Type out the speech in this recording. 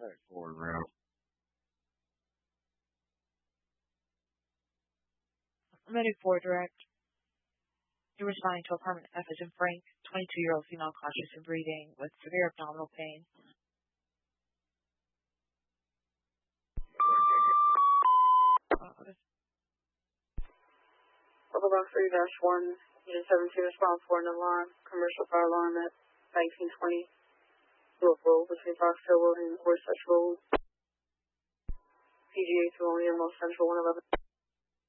Forward route. Medic 4 direct. You're responding to apartment F as in Frank, 22-year-old female cautious in breathing with severe abdominal pain. Local Box 3-1, Unit 17 respond for an alarm, commercial fire alarm at 1920 Louisville between Fox Hill Road and Horsefish Road. PGA to only in Most Central 111.